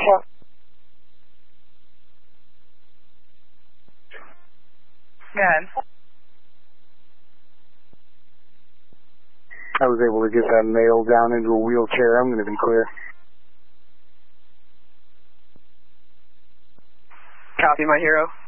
Good. I was able to get that male down into a wheelchair. I'm going to be clear. Copy, my hero.